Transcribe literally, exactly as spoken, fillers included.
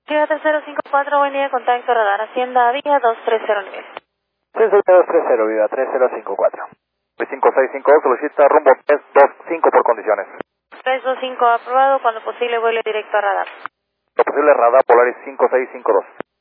Ciudad tres cero cinco cuatro, buen día, contacto radar, Hacienda Vía dos tres cero nivel. tres dos tres cero, Viva tres cero cinco cuatro. cinco seis cinco dos, solicita rumbo tres dos cinco por condiciones. tres dos cinco aprobado, cuando posible vuelo directo a radar. Lo posible radar Polaris cinco seis cinco dos.